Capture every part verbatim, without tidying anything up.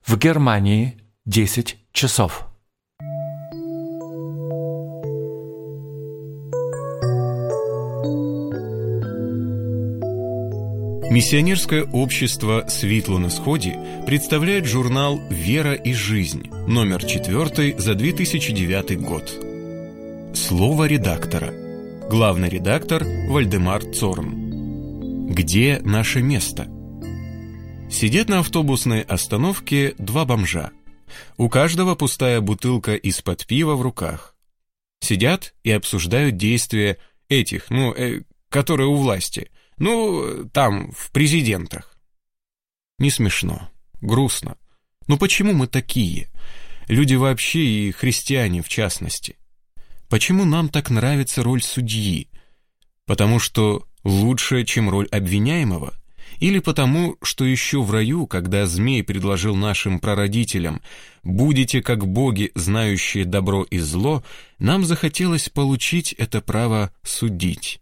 В Германии десять часов. Миссионерское общество «Світло на Сході» представляет журнал «Вера и жизнь», номер четвертый за две тысячи девятый год. Слово редактора. Главный редактор Вальдемар Цорн. Где наше место? Сидят на автобусной остановке два бомжа. У каждого пустая бутылка из-под пива в руках. Сидят и обсуждают действия этих, ну, э, которые у власти. Ну, там, в президентах. Не смешно, грустно. Ну почему мы такие? Люди вообще и христиане в частности. Почему нам так нравится роль судьи? Потому что лучше, чем роль обвиняемого? Или потому, что еще в раю, когда змей предложил нашим прародителям «будете как боги, знающие добро и зло», нам захотелось получить это право судить?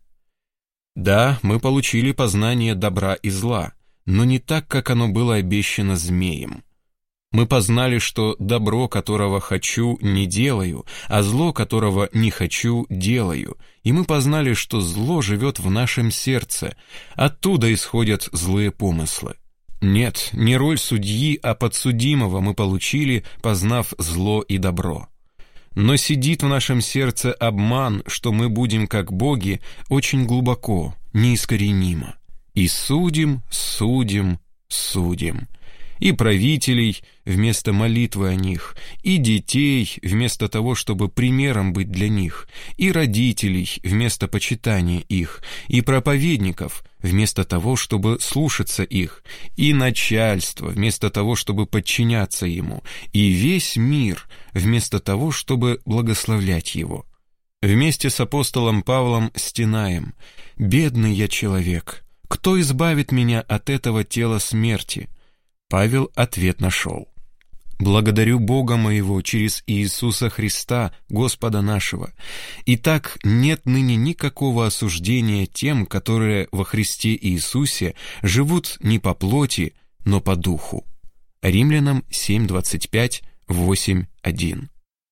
Да, мы получили познание добра и зла, но не так, как оно было обещано змеем. Мы познали, что добро, которого хочу, не делаю, а зло, которого не хочу, делаю. И мы познали, что зло живет в нашем сердце, оттуда исходят злые помыслы. Нет, не роль судьи, а подсудимого мы получили, познав зло и добро. Но сидит в нашем сердце обман, что мы будем как боги, очень глубоко, неискоренимо. И судим, судим, судим. И правителей вместо молитвы о них, и детей вместо того, чтобы примером быть для них, и родителей вместо почитания их, и проповедников вместо того, чтобы слушаться их, и начальство вместо того, чтобы подчиняться ему, и весь мир вместо того, чтобы благословлять его. Вместе с апостолом Павлом стенаем: «Бедный я человек, кто избавит меня от этого тела смерти?» Павел ответ нашел: «Благодарю Бога моего через Иисуса Христа, Господа нашего. Итак, нет ныне никакого осуждения тем, которые во Христе Иисусе живут не по плоти, но по духу». Римлянам семь двадцать пять, восемь один.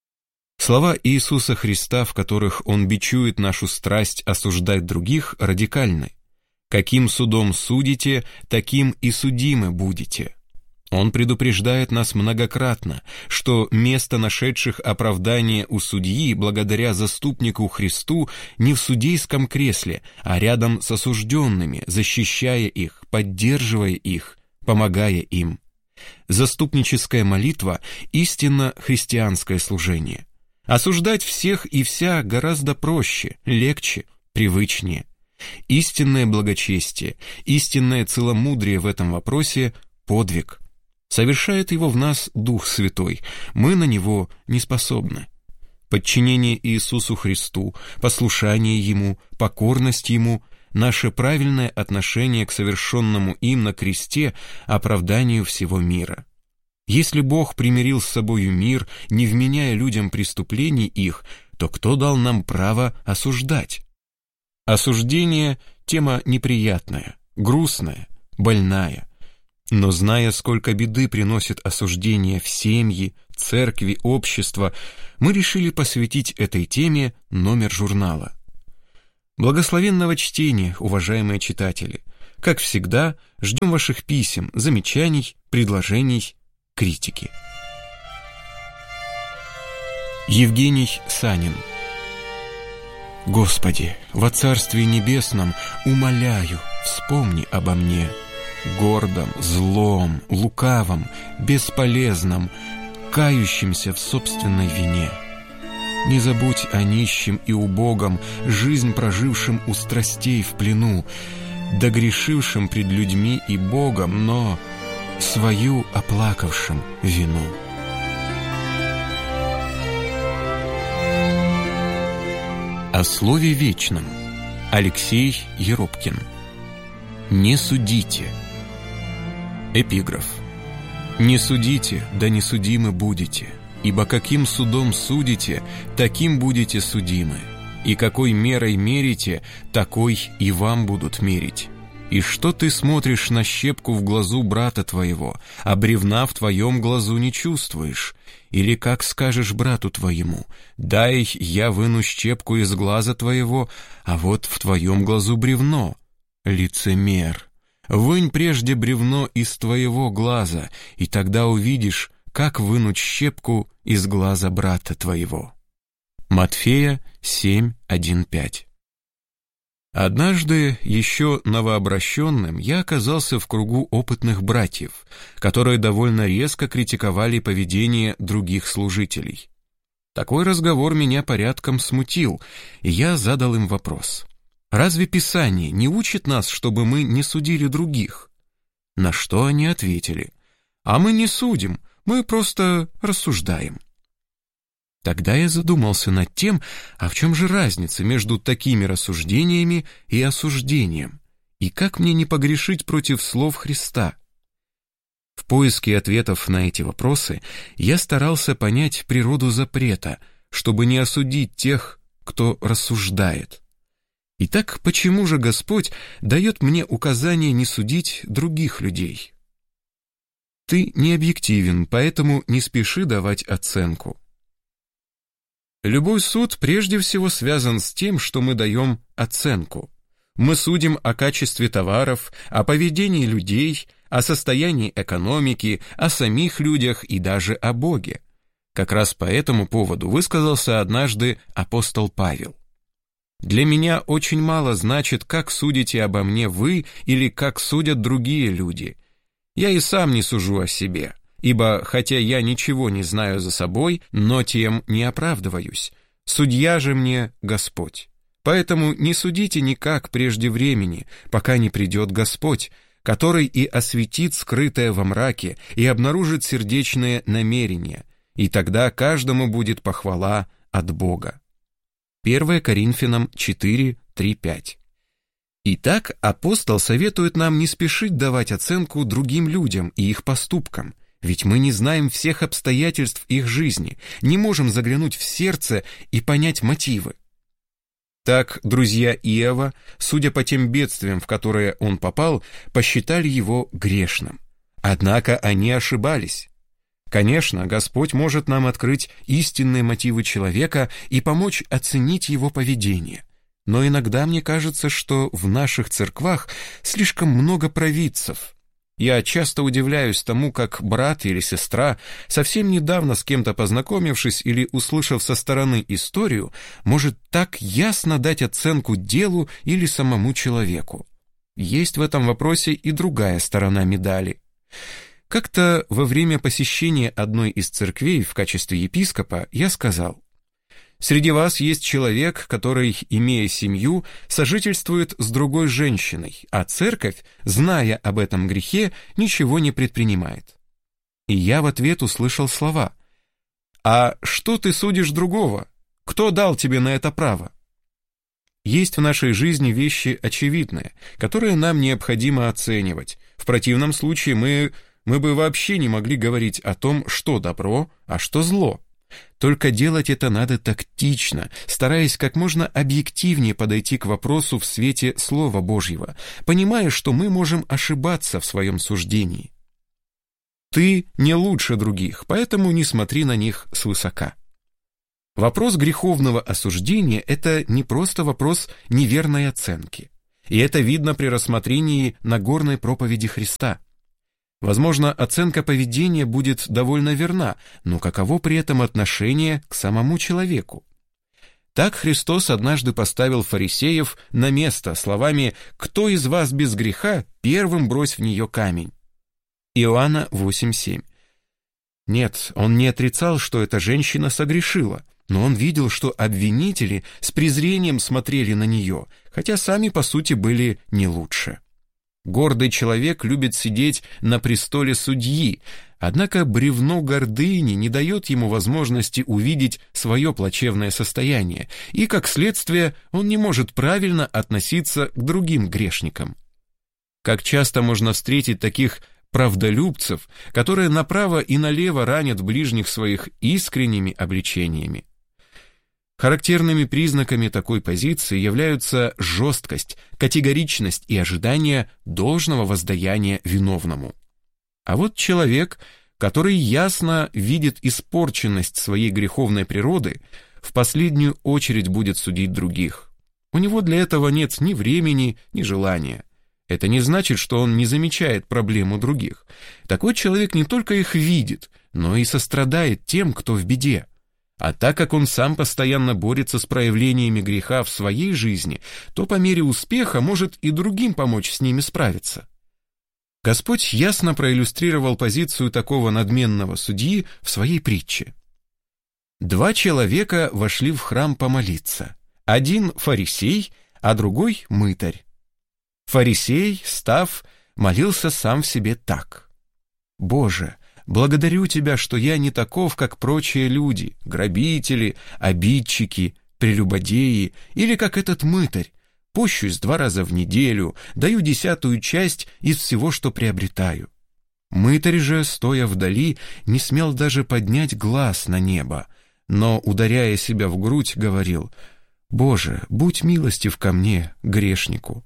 Слова Иисуса Христа, в которых Он бичует нашу страсть осуждать других, радикальны. «Каким судом судите, таким и судимы будете». Он предупреждает нас многократно, что место нашедших оправдание у судьи благодаря заступнику Христу не в судейском кресле, а рядом с осужденными, защищая их, поддерживая их, помогая им. Заступническая молитва – истинно христианское служение. Осуждать всех и вся гораздо проще, легче, привычнее. Истинное благочестие, истинное целомудрие в этом вопросе – подвиг. Совершает его в нас Дух Святой, мы на него не способны. Подчинение Иисусу Христу, послушание Ему, покорность Ему, наше правильное отношение к совершенному им на кресте, оправданию всего мира. Если Бог примирил с собою мир, не вменяя людям преступлений их, то кто дал нам право осуждать? Осуждение – тема неприятная, грустная, больная. Но зная, сколько беды приносит осуждение в семьи, церкви, общество, мы решили посвятить этой теме номер журнала. Благословенного чтения, уважаемые читатели! Как всегда, ждем ваших писем, замечаний, предложений, критики. Евгений Санин. Господи, во Царстве Небесном умоляю, вспомни обо мне. Гордом, злом, лукавом, бесполезном, кающимся в собственной вине. Не забудь о нищем и убогом, жизнь прожившим у страстей в плену, догрешившим пред людьми и Богом, но свою оплакавшим вину. О слове вечном. Алексей Еропкин. Не судите. Эпиграф. «Не судите, да не судимы будете, ибо каким судом судите, таким будете судимы, и какой мерой мерите, такой и вам будут мерить». И что ты смотришь на щепку в глазу брата твоего, а бревна в твоем глазу не чувствуешь? Или как скажешь брату твоему: дай я выну щепку из глаза твоего, а вот в твоем глазу бревно? Лицемер! Вынь прежде бревно из твоего глаза, и тогда увидишь, как вынуть щепку из глаза брата твоего. Матфея семь, один, пять. Однажды, еще новообращенным, я оказался в кругу опытных братьев, которые довольно резко критиковали поведение других служителей. Такой разговор меня порядком смутил, и я задал им вопрос: «Разве Писание не учит нас, чтобы мы не судили других?» На что они ответили: «А мы не судим, мы просто рассуждаем». Тогда я задумался над тем, а в чем же разница между такими рассуждениями и осуждением, и как мне не погрешить против слов Христа. В поиске ответов на эти вопросы я старался понять природу запрета, чтобы не осудить тех, кто рассуждает. Итак, почему же Господь дает мне указание не судить других людей? Ты не объективен, поэтому не спеши давать оценку. Любой суд прежде всего связан с тем, что мы даем оценку. Мы судим о качестве товаров, о поведении людей, о состоянии экономики, о самих людях и даже о Боге. Как раз по этому поводу высказался однажды апостол Павел. «Для меня очень мало значит, как судите обо мне вы или как судят другие люди. Я и сам не сужу о себе. Ибо, хотя я ничего не знаю за собой, но тем не оправдываюсь. Судья же мне Господь. Поэтому не судите никак прежде времени, пока не придет Господь, который и осветит скрытое во мраке и обнаружит сердечные намерения, и тогда каждому будет похвала от Бога». первое Коринфянам четыре, три, пять. Итак, апостол советует нам не спешить давать оценку другим людям и их поступкам, ведь мы не знаем всех обстоятельств их жизни, не можем заглянуть в сердце и понять мотивы. Так друзья Иова, судя по тем бедствиям, в которые он попал, посчитали его грешным. Однако они ошибались. Конечно, Господь может нам открыть истинные мотивы человека и помочь оценить его поведение. Но иногда мне кажется, что в наших церквах слишком много провидцев. Я часто удивляюсь тому, как брат или сестра, совсем недавно с кем-то познакомившись или услышав со стороны историю, может так ясно дать оценку делу или самому человеку. Есть в этом вопросе и другая сторона медали. Как-то во время посещения одной из церквей в качестве епископа я сказал: «Среди вас есть человек, который, имея семью, сожительствует с другой женщиной, а церковь, зная об этом грехе, ничего не предпринимает». И я в ответ услышал слова: «А что ты судишь другого? Кто дал тебе на это право?» Есть в нашей жизни вещи очевидные, которые нам необходимо оценивать. В противном случае мы, мы бы вообще не могли говорить о том, что добро, а что зло. Только делать это надо тактично, стараясь как можно объективнее подойти к вопросу в свете Слова Божьего, понимая, что мы можем ошибаться в своем суждении. Ты не лучше других, поэтому не смотри на них свысока. Вопрос греховного осуждения – это не просто вопрос неверной оценки. И это видно при рассмотрении Нагорной проповеди Христа. Возможно, оценка поведения будет довольно верна, но каково при этом отношение к самому человеку? Так Христос однажды поставил фарисеев на место словами: «Кто из вас без греха, первым брось в нее камень». Иоанна восемь семь. Нет, он не отрицал, что эта женщина согрешила, но он видел, что обвинители с презрением смотрели на нее, хотя сами по сути были не лучше. Гордый человек любит сидеть на престоле судьи, однако бревно гордыни не дает ему возможности увидеть свое плачевное состояние, и, как следствие, он не может правильно относиться к другим грешникам. Как часто можно встретить таких правдолюбцев, которые направо и налево ранят ближних своих искренними обличениями. Характерными признаками такой позиции являются жесткость, категоричность и ожидание должного воздаяния виновному. А вот человек, который ясно видит испорченность своей греховной природы, в последнюю очередь будет судить других. У него для этого нет ни времени, ни желания. Это не значит, что он не замечает проблему других. Такой человек не только их видит, но и сострадает тем, кто в беде. А так как он сам постоянно борется с проявлениями греха в своей жизни, то по мере успеха может и другим помочь с ними справиться. Господь ясно проиллюстрировал позицию такого надменного судьи в своей притче. Два человека вошли в храм помолиться. Один фарисей, а другой мытарь. Фарисей, став, молился сам в себе так: «Боже, благодарю Тебя, что я не таков, как прочие люди, грабители, обидчики, прелюбодеи, или как этот мытарь, пощусь два раза в неделю, даю десятую часть из всего, что приобретаю». Мытарь же, стоя вдали, не смел даже поднять глаз на небо, но, ударяя себя в грудь, говорил: «Боже, будь милостив ко мне, грешнику».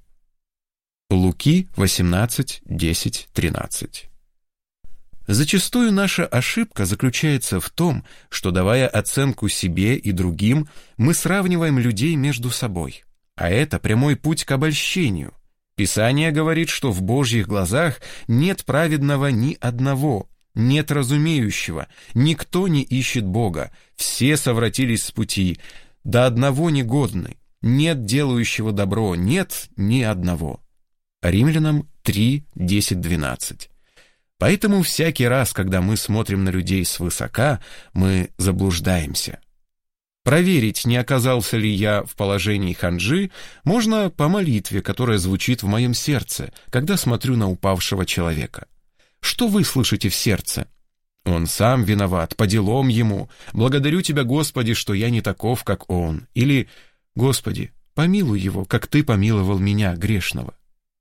Луки восемнадцать, десять, тринадцать. Зачастую наша ошибка заключается в том, что, давая оценку себе и другим, мы сравниваем людей между собой. А это прямой путь к обольщению. Писание говорит, что в Божьих глазах нет праведного ни одного, нет разумеющего, никто не ищет Бога, все совратились с пути, до одного негодны, нет делающего добро, нет ни одного. Римлянам три, десять, двенадцать. Поэтому всякий раз, когда мы смотрим на людей свысока, мы заблуждаемся. Проверить, не оказался ли я в положении ханжи, можно по молитве, которая звучит в моем сердце, когда смотрю на упавшего человека. Что вы слышите в сердце? Он сам виноват, по делам ему. Благодарю Тебя, Господи, что я не таков, как он. Или: Господи, помилуй его, как Ты помиловал меня, грешного.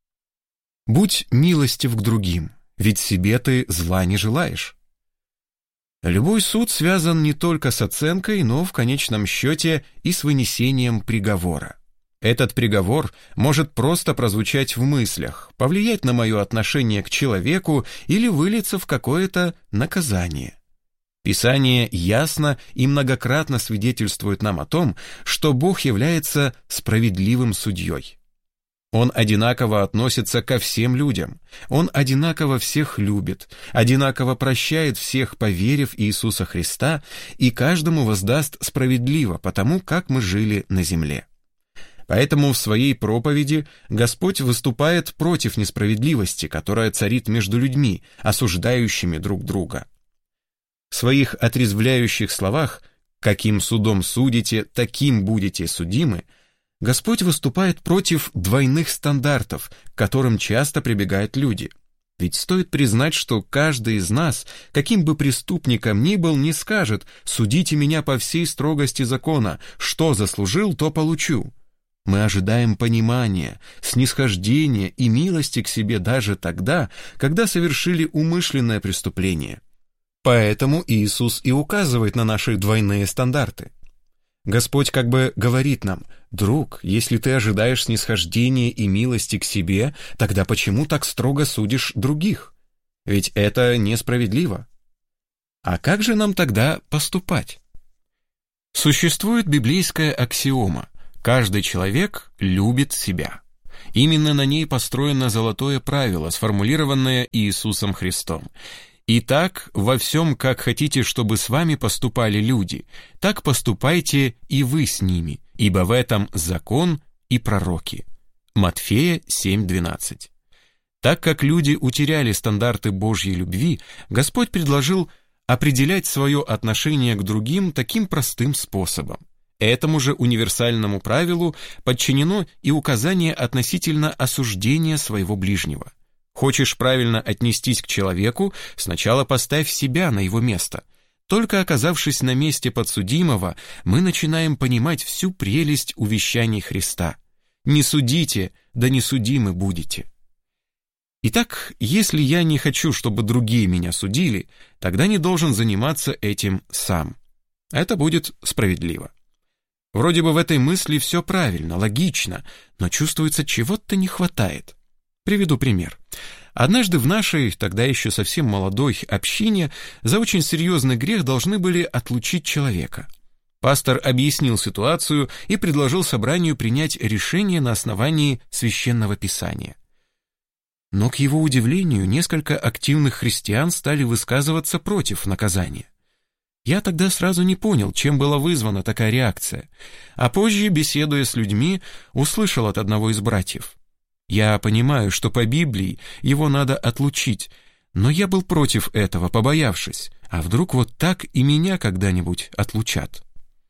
Будь милостив к другим, ведь себе ты зла не желаешь. Любой суд связан не только с оценкой, но в конечном счете и с вынесением приговора. Этот приговор может просто прозвучать в мыслях, повлиять на мое отношение к человеку или вылиться в какое-то наказание. Писание ясно и многократно свидетельствует нам о том, что Бог является справедливым судьей. Он одинаково относится ко всем людям, Он одинаково всех любит, одинаково прощает всех, поверив в Иисуса Христа, и каждому воздаст справедливо по тому, как мы жили на земле. Поэтому в своей проповеди Господь выступает против несправедливости, которая царит между людьми, осуждающими друг друга. В своих отрезвляющих словах «каким судом судите, таким будете судимы» Господь выступает против двойных стандартов, к которым часто прибегают люди. Ведь стоит признать, что каждый из нас, каким бы преступником ни был, не скажет: «Судите меня по всей строгости закона, что заслужил, то получу». Мы ожидаем понимания, снисхождения и милости к себе даже тогда, когда совершили умышленное преступление. Поэтому Иисус и указывает на наши двойные стандарты. Господь как бы говорит нам: «Друг, если ты ожидаешь снисхождения и милости к себе, тогда почему так строго судишь других? Ведь это несправедливо». А как же нам тогда поступать? Существует библейская аксиома: каждый человек любит себя. Именно на ней построено золотое правило, сформулированное Иисусом Христом. Итак, во всем, как хотите, чтобы с вами поступали люди, так поступайте и вы с ними, ибо в этом закон и пророки. Матфея семь, двенадцать. Так как люди утеряли стандарты Божьей любви, Господь предложил определять свое отношение к другим таким простым способом. Этому же универсальному правилу подчинено и указание относительно осуждения своего ближнего. Хочешь правильно отнестись к человеку, сначала поставь себя на его место. Только оказавшись на месте подсудимого, мы начинаем понимать всю прелесть увещаний Христа. «Не судите, да не судимы будете». Итак, если я не хочу, чтобы другие меня судили, тогда не должен заниматься этим сам. Это будет справедливо. Вроде бы в этой мысли все правильно, логично, но чувствуется, чего-то не хватает. Приведу пример. Однажды в нашей, тогда еще совсем молодой общине, за очень серьезный грех должны были отлучить человека. Пастор объяснил ситуацию и предложил собранию принять решение на основании Священного Писания. Но, к его удивлению, несколько активных христиан стали высказываться против наказания. Я тогда сразу не понял, чем была вызвана такая реакция, а позже, беседуя с людьми, услышал от одного из братьев: «Я понимаю, что по Библии его надо отлучить, но я был против этого, побоявшись, а вдруг вот так и меня когда-нибудь отлучат».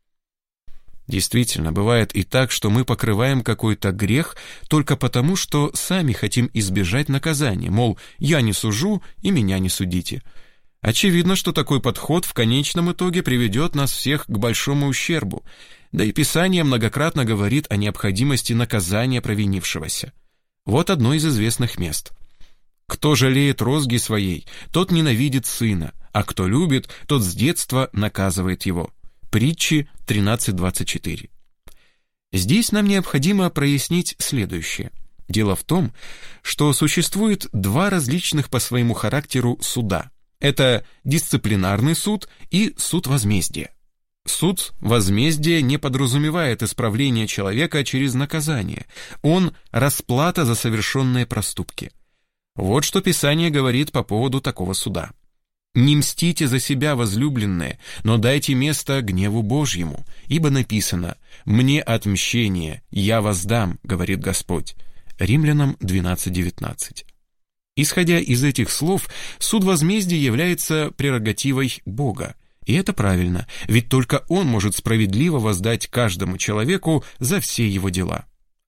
Действительно, бывает и так, что мы покрываем какой-то грех только потому, что сами хотим избежать наказания, мол, я не сужу и меня не судите. Очевидно, что такой подход в конечном итоге приведет нас всех к большому ущербу, да и Писание многократно говорит о необходимости наказания провинившегося. Вот одно из известных мест. «Кто жалеет розги своей, тот ненавидит сына, а кто любит, тот с детства наказывает его». Притчи тринадцать двадцать четыре. Здесь нам необходимо прояснить следующее. Дело в том, что существует два различных по своему характеру суда. Это дисциплинарный суд и суд возмездия. Суд возмездия не подразумевает исправление человека через наказание. Он – расплата за совершенные проступки. Вот что Писание говорит по поводу такого суда. «Не мстите за себя, возлюбленные, но дайте место гневу Божьему, ибо написано: «Мне отмщение, я воздам, говорит Господь». Римлянам двенадцать девятнадцать. Исходя из этих слов, суд возмездия является прерогативой Бога. И это правильно, ведь только Он может справедливо воздать каждому человеку за все его дела.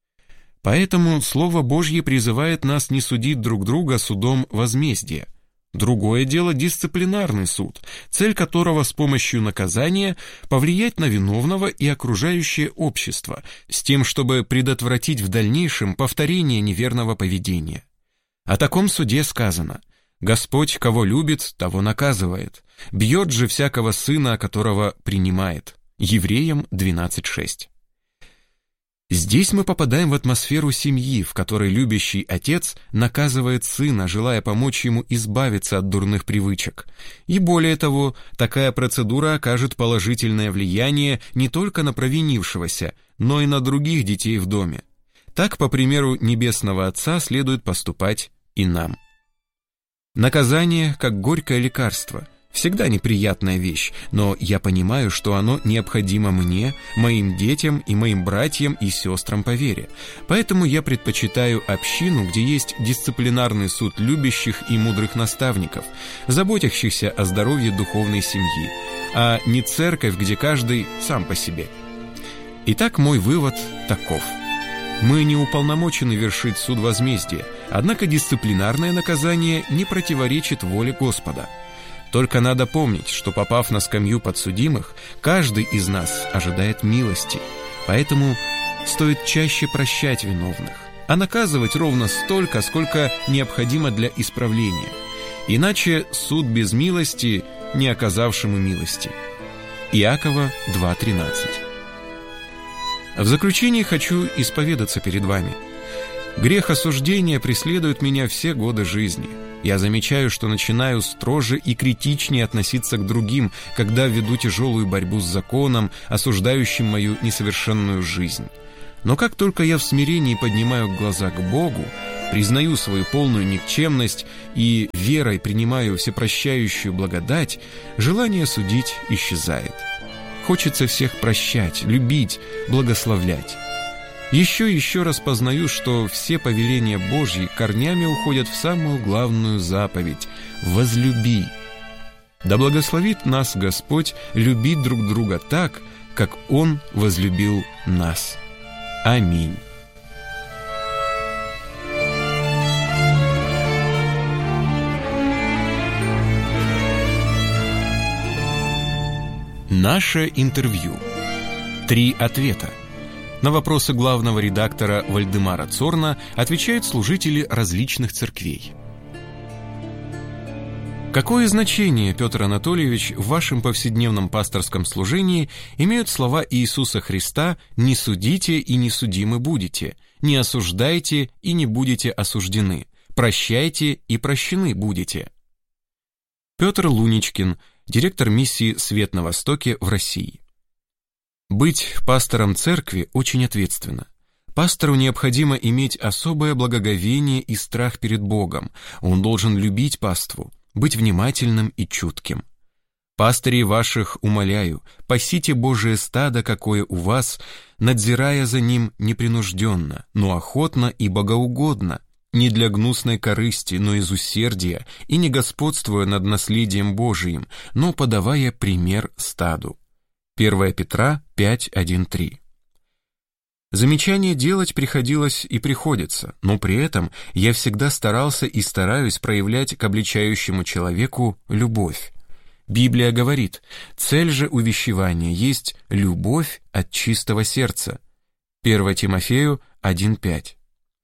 Поэтому Слово Божье призывает нас не судить друг друга судом возмездия. Другое дело дисциплинарный суд, цель которого с помощью наказания повлиять на виновного и окружающее общество, с тем, чтобы предотвратить в дальнейшем повторение неверного поведения. О таком суде сказано: «Господь, кого любит, того наказывает, бьет же всякого сына, которого принимает». Евреям двенадцать шесть. Здесь мы попадаем в атмосферу семьи, в которой любящий отец наказывает сына, желая помочь ему избавиться от дурных привычек. И более того, такая процедура окажет положительное влияние не только на провинившегося, но и на других детей в доме. Так, по примеру Небесного Отца, следует поступать и нам. Наказание, как горькое лекарство, всегда неприятная вещь, но я понимаю, что оно необходимо мне, моим детям и моим братьям и сестрам по вере. Поэтому я предпочитаю общину, где есть дисциплинарный суд любящих и мудрых наставников, заботящихся о здоровье духовной семьи, а не церковь, где каждый сам по себе. Итак, мой вывод таков. Мы не уполномочены вершить суд возмездия, однако дисциплинарное наказание не противоречит воле Господа. Только надо помнить, что, попав на скамью подсудимых, каждый из нас ожидает милости, поэтому стоит чаще прощать виновных, а наказывать ровно столько, сколько необходимо для исправления. Иначе суд без милости не оказавшему милости. Иакова два тринадцать. В заключение хочу исповедаться перед вами. Грех осуждения преследует меня все годы жизни. Я замечаю, что начинаю строже и критичнее относиться к другим, когда веду тяжелую борьбу с законом, осуждающим мою несовершенную жизнь. Но как только я в смирении поднимаю глаза к Богу, признаю свою полную никчемность и верой принимаю всепрощающую благодать, желание судить исчезает. Хочется всех прощать, любить, благословлять. Еще и еще раз познаю, что все повеления Божьи корнями уходят в самую главную заповедь – «возлюби». Да благословит нас Господь любить друг друга так, как Он возлюбил нас. Аминь. Наше интервью. Три ответа. На вопросы главного редактора Вальдемара Цорна отвечают служители различных церквей. Какое значение, Петр Анатольевич, в вашем повседневном пасторском служении имеют слова Иисуса Христа «Не судите и не судимы будете», «Не осуждайте и не будете осуждены», «Прощайте и прощены будете»? Петр Луничкин, директор миссии «Свет на Востоке» в России. Быть пастором церкви очень ответственно. Пастору необходимо иметь особое благоговение и страх перед Богом. Он должен любить паству, быть внимательным и чутким. Пастырей ваших умоляю, пасите Божие стадо, какое у вас, надзирая за ним непринужденно, но охотно и богоугодно, не для гнусной корысти, но из усердия, и не господствуя над наследием Божиим, но подавая пример стаду. первое Петра пять, один, три. Замечание делать приходилось и приходится, но при этом я всегда старался и стараюсь проявлять к обличающему человеку любовь. Библия говорит: цель же увещевания есть любовь от чистого сердца. первое Тимофею один, пять.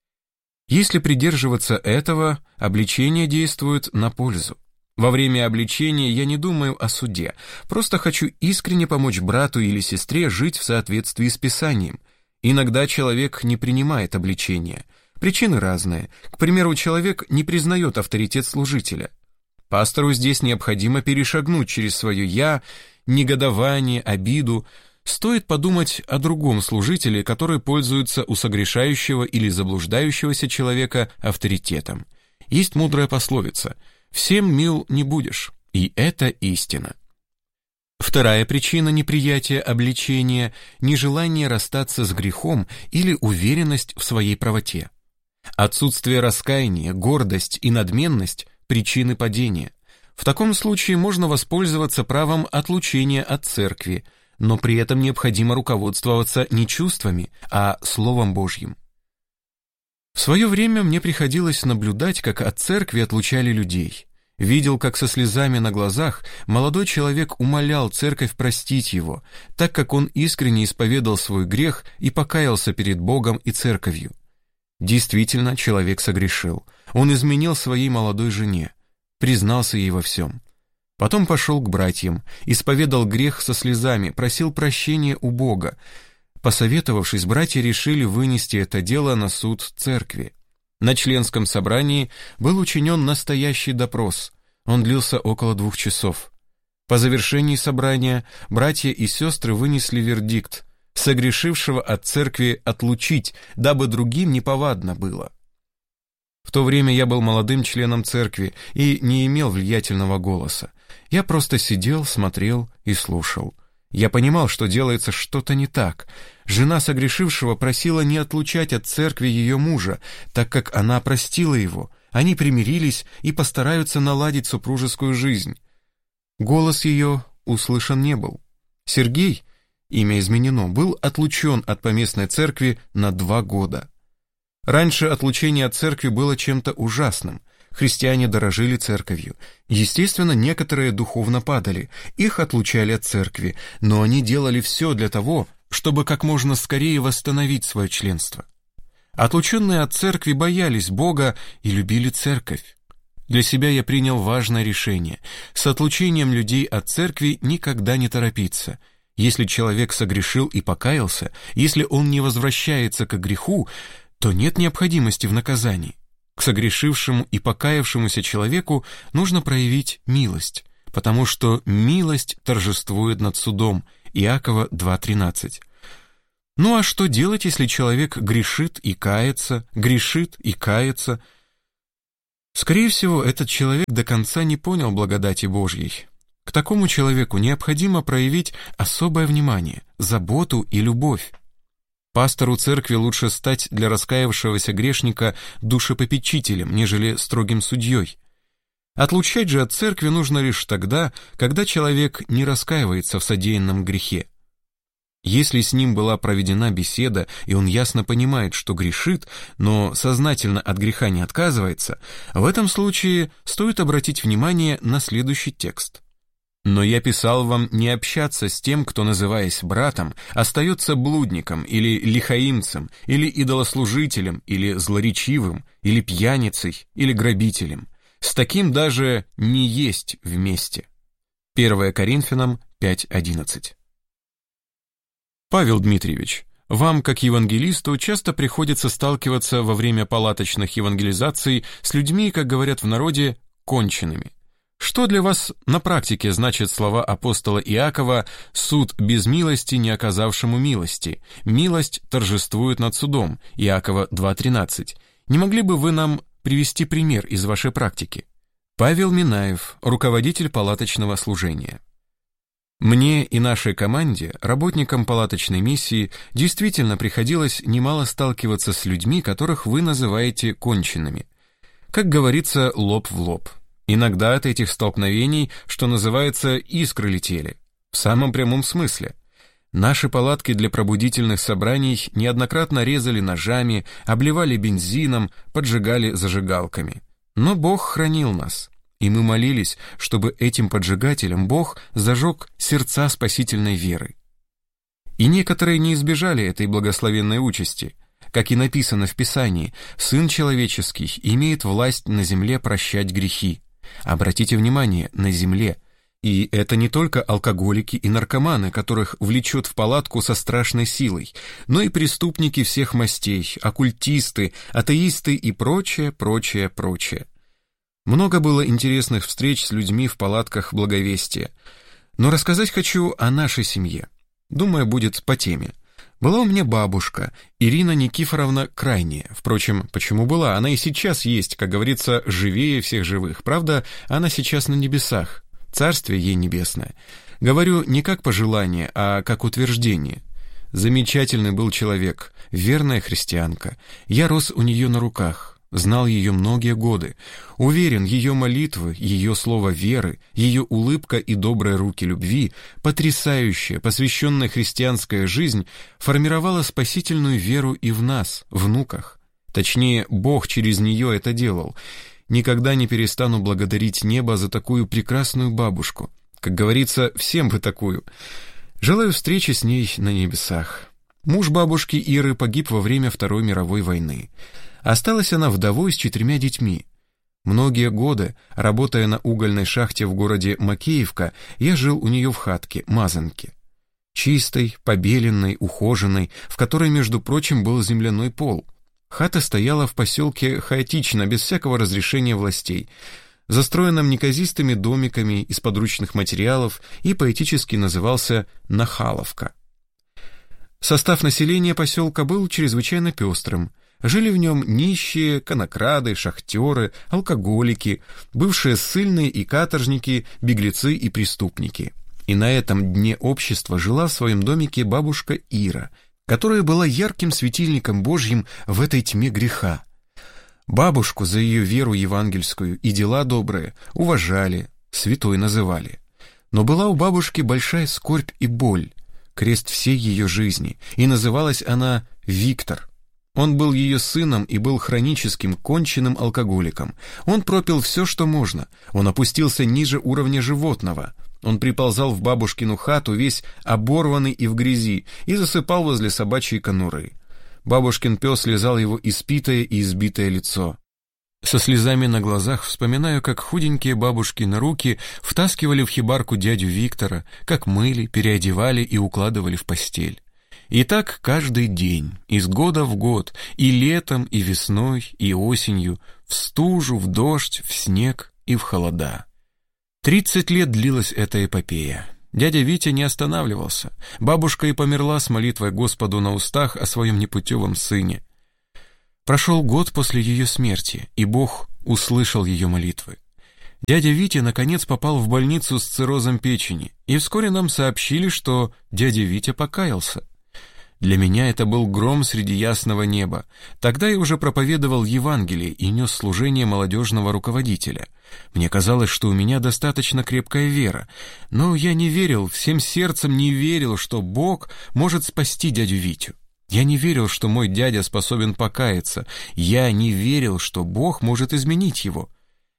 Если придерживаться этого, обличение действует на пользу. Во время обличения я не думаю о суде, просто хочу искренне помочь брату или сестре жить в соответствии с Писанием. Иногда человек не принимает обличения. Причины разные. К примеру, человек не признает авторитет служителя. Пастору здесь необходимо перешагнуть через свое «я», негодование, обиду. Стоит подумать о другом служителе, который пользуется у согрешающего или заблуждающегося человека авторитетом. Есть мудрая пословица: «Всем мил не будешь», и это истина. Вторая причина неприятия обличения – нежелание расстаться с грехом или уверенность в своей правоте. Отсутствие раскаяния, гордость и надменность – причины падения. В таком случае можно воспользоваться правом отлучения от церкви, но при этом необходимо руководствоваться не чувствами, а Словом Божьим. В свое время мне приходилось наблюдать, как от церкви отлучали людей. Видел, как со слезами на глазах молодой человек умолял церковь простить его, так как он искренне исповедал свой грех и покаялся перед Богом и церковью. Действительно, человек согрешил. Он изменил своей молодой жене, признался ей во всем. Потом пошел к братьям, исповедал грех со слезами, просил прощения у Бога. Посоветовавшись, братья решили вынести это дело на суд церкви. На членском собрании был учинен настоящий допрос. Он длился около двух часов. По завершении собрания братья и сестры вынесли вердикт: согрешившего от церкви отлучить, дабы другим неповадно было. В то время я был молодым членом церкви и не имел влиятельного голоса. Я просто сидел, смотрел и слушал. Я понимал, что делается что-то не так. Жена согрешившего просила не отлучать от церкви ее мужа, так как она простила его. Они примирились и постараются наладить супружескую жизнь. Голос ее услышан не был. Сергей, имя изменено, был отлучен от поместной церкви на два года. Раньше отлучение от церкви было чем-то ужасным. Христиане дорожили церковью. Естественно, некоторые духовно падали, их отлучали от церкви, но они делали все для того, чтобы как можно скорее восстановить свое членство. Отлученные от церкви боялись Бога и любили церковь. Для себя я принял важное решение: с отлучением людей от церкви никогда не торопиться. Если человек согрешил и покаялся, если он не возвращается к греху, то нет необходимости в наказании. К согрешившему и покаявшемуся человеку нужно проявить милость, потому что милость торжествует над судом. Иакова два тринадцать. Ну а что делать, если человек грешит и кается, грешит и кается? Скорее всего, этот человек до конца не понял благодати Божьей. К такому человеку необходимо проявить особое внимание, заботу и любовь. Пастору церкви лучше стать для раскаявшегося грешника душепопечителем, нежели строгим судьей. Отлучать же от церкви нужно лишь тогда, когда человек не раскаивается в содеянном грехе. Если с ним была проведена беседа, и он ясно понимает, что грешит, но сознательно от греха не отказывается, в этом случае стоит обратить внимание на следующий текст. «Но я писал вам не общаться с тем, кто, называясь братом, остается блудником или лихаимцем, или идолослужителем, или злоречивым, или пьяницей, или грабителем. С таким даже не есть вместе. первое Коринфянам пять одиннадцать. Павел Дмитриевич, вам, как евангелисту, часто приходится сталкиваться во время палаточных евангелизаций с людьми, как говорят в народе, конченными. Что для вас на практике значит слова апостола Иакова «суд без милости, не оказавшему милости», «милость торжествует над судом» Иакова два тринадцать. Не могли бы вы нам привести пример из вашей практики? Павел Минаев, руководитель палаточного служения. Мне и нашей команде, работникам палаточной миссии, действительно приходилось немало сталкиваться с людьми, которых вы называете конченными. Как говорится, лоб в лоб. Иногда от этих столкновений, что называется, искры летели. В самом прямом смысле. Наши палатки для пробудительных собраний неоднократно резали ножами, обливали бензином, поджигали зажигалками. Но Бог хранил нас, и мы молились, чтобы этим поджигателям Бог зажег сердца спасительной веры. И некоторые не избежали этой благословенной участи. Как и написано в Писании, Сын Человеческий имеет власть на земле прощать грехи. Обратите внимание, на земле. И это не только алкоголики и наркоманы, которых влечет в палатку со страшной силой, но и преступники всех мастей, оккультисты, атеисты и прочее, прочее, прочее. Много было интересных встреч с людьми в палатках Благовестия. Но рассказать хочу о нашей семье. Думаю, будет по теме. Была у меня бабушка, Ирина Никифоровна Крайняя. Впрочем, почему была? Она и сейчас есть, как говорится, живее всех живых. Правда, она сейчас на небесах. Царствие ей небесное. Говорю не как пожелание, а как утверждение. Замечательный был человек, верная христианка. Я рос у нее на руках. Знал ее многие годы. Уверен, ее молитвы, ее слово веры, ее улыбка и добрые руки любви, потрясающая, посвященная христианская жизнь, формировала спасительную веру и в нас, внуках. Точнее, Бог через нее это делал. Никогда не перестану благодарить небо за такую прекрасную бабушку. Как говорится, всем бы такую. Желаю встречи с ней на небесах. Муж бабушки Иры погиб во время Второй мировой войны. Осталась она вдовой с четырьмя детьми. Многие годы, работая на угольной шахте в городе Макеевка, я жил у нее в хатке, мазанке. Чистой, побеленной, ухоженной, в которой, между прочим, был земляной пол. Хата стояла в поселке хаотично, без всякого разрешения властей, застроенном неказистыми домиками из подручных материалов и поэтически назывался «Нахаловка». Состав населения поселка был чрезвычайно пестрым. Жили в нем нищие, конокрады, шахтеры, алкоголики, бывшие ссыльные и каторжники, беглецы и преступники. И на этом дне общества жила в своем домике бабушка Ира, которая была ярким светильником Божьим в этой тьме греха. Бабушку за ее веру евангельскую и дела добрые уважали, святой называли. Но была у бабушки большая скорбь и боль, крест всей ее жизни, и называлась она Виктор. Он был ее сыном и был хроническим, конченным алкоголиком. Он пропил все, что можно. Он опустился ниже уровня животного. Он приползал в бабушкину хату, весь оборванный и в грязи, и засыпал возле собачьей конуры. Бабушкин пес лизал его испитое и избитое лицо. Со слезами на глазах вспоминаю, как худенькие бабушкины руки втаскивали в хибарку дядю Виктора, как мыли, переодевали и укладывали в постель. И так каждый день, из года в год, и летом, и весной, и осенью, в стужу, в дождь, в снег и в холода. Тридцать лет длилась эта эпопея. Дядя Витя не останавливался. Бабушка и померла с молитвой Господу на устах о своем непутевом сыне. Прошел год после ее смерти, и Бог услышал ее молитвы. Дядя Витя наконец попал в больницу с циррозом печени, и вскоре нам сообщили, что дядя Витя покаялся. Для меня это был гром среди ясного неба. Тогда я уже проповедовал Евангелие и нес служение молодежного руководителя. Мне казалось, что у меня достаточно крепкая вера, но я не верил, всем сердцем не верил, что Бог может спасти дядю Витю. Я не верил, что мой дядя способен покаяться. Я не верил, что Бог может изменить его.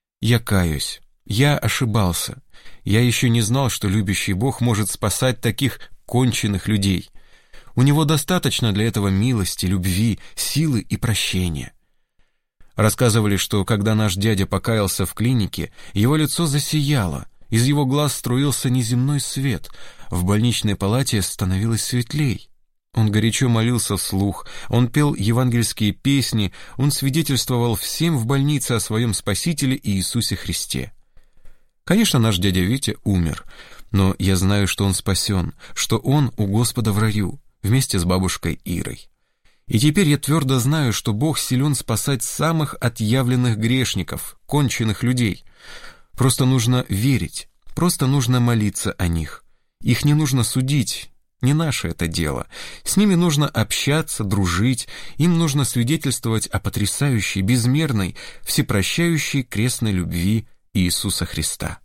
Я каюсь. Я ошибался. Я еще не знал, что любящий Бог может спасать таких конченных людей. У него достаточно для этого милости, любви, силы и прощения. Рассказывали, что когда наш дядя покаялся в клинике, его лицо засияло, из его глаз струился неземной свет, в больничной палате становилось светлей. Он горячо молился вслух, он пел евангельские песни, он свидетельствовал всем в больнице о своем Спасителе Иисусе Христе. Конечно, наш дядя Витя умер, но я знаю, что он спасен, что он у Господа в раю, вместе с бабушкой Ирой. И теперь я твердо знаю, что Бог силен спасать самых отъявленных грешников, конченых людей. Просто нужно верить, просто нужно молиться о них. Их не нужно судить, не наше это дело. С ними нужно общаться, дружить, им нужно свидетельствовать о потрясающей, безмерной, всепрощающей крестной любви Иисуса Христа.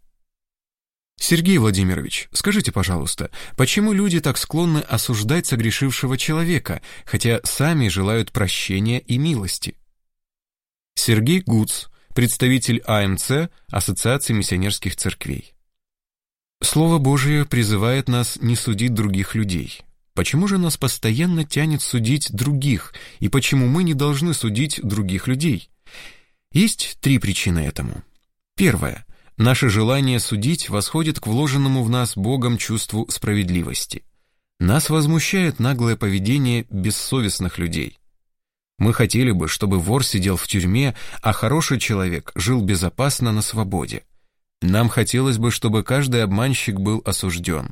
Сергей Владимирович, скажите, пожалуйста, почему люди так склонны осуждать согрешившего человека, хотя сами желают прощения и милости? Сергей Гуц, представитель А М Ц, Ассоциации миссионерских церквей. Слово Божие призывает нас не судить других людей. Почему же нас постоянно тянет судить других, и почему мы не должны судить других людей? Есть три причины этому. Первое. Наше желание судить восходит к вложенному в нас Богом чувству справедливости. Нас возмущает наглое поведение бессовестных людей. Мы хотели бы, чтобы вор сидел в тюрьме, а хороший человек жил безопасно на свободе. Нам хотелось бы, чтобы каждый обманщик был осужден.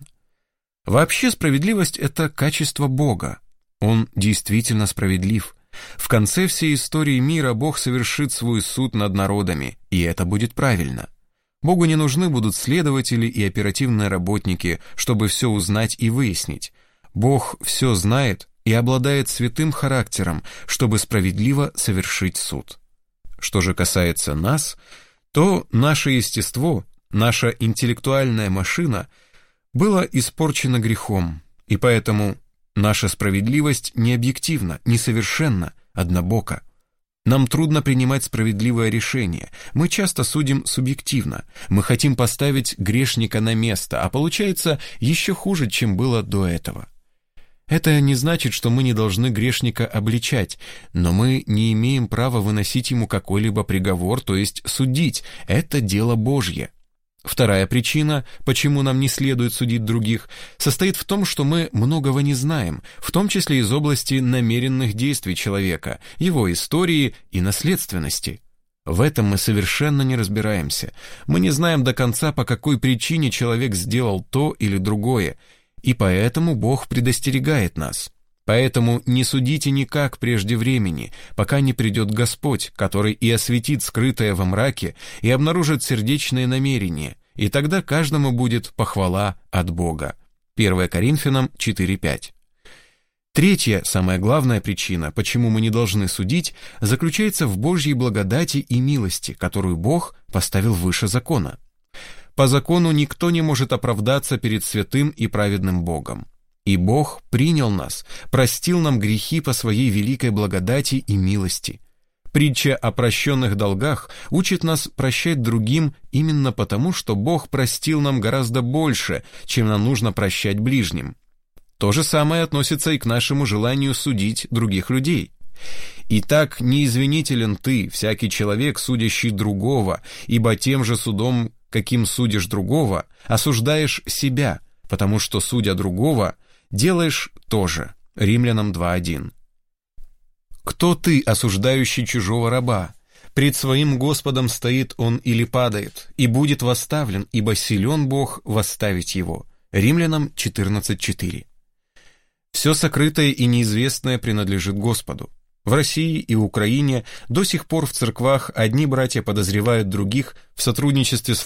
Вообще справедливость – это качество Бога. Он действительно справедлив. В конце всей истории мира Бог совершит свой суд над народами, и это будет правильно. Богу не нужны будут следователи и оперативные работники, чтобы все узнать и выяснить. Бог все знает и обладает святым характером, чтобы справедливо совершить суд. Что же касается нас, то наше естество, наша интеллектуальная машина было испорчено грехом, и поэтому наша справедливость не объективна, несовершенна, однобока. Нам трудно принимать справедливое решение, мы часто судим субъективно, мы хотим поставить грешника на место, а получается еще хуже, чем было до этого. Это не значит, что мы не должны грешника обличать, но мы не имеем права выносить ему какой-либо приговор, то есть судить. Это дело Божье. Вторая причина, почему нам не следует судить других, состоит в том, что мы многого не знаем, в том числе из области намеренных действий человека, его истории и наследственности. В этом мы совершенно не разбираемся. Мы не знаем до конца, по какой причине человек сделал то или другое, и поэтому Бог предостерегает нас. Поэтому не судите никак прежде времени, пока не придет Господь, который и осветит скрытое во мраке, и обнаружит сердечные намерения, и тогда каждому будет похвала от Бога. первое Коринфянам четыре пять. Третья, самая главная причина, почему мы не должны судить, заключается в Божьей благодати и милости, которую Бог поставил выше закона. По закону никто не может оправдаться перед святым и праведным Богом. И Бог принял нас, простил нам грехи по своей великой благодати и милости. Притча о прощенных долгах учит нас прощать другим именно потому, что Бог простил нам гораздо больше, чем нам нужно прощать ближним. То же самое относится и к нашему желанию судить других людей. Итак, неизвинителен ты, всякий человек, судящий другого, ибо тем же судом, каким судишь другого, осуждаешь себя, потому что, судя другого, делаешь то же. Римлянам два один. Кто ты, осуждающий чужого раба? Пред своим Господом стоит он или падает, и будет восставлен, ибо силен Бог восставить его. Римлянам четырнадцать четыре. Все сокрытое и неизвестное принадлежит Господу. В России и Украине до сих пор в церквах одни братья подозревают других в сотрудничестве с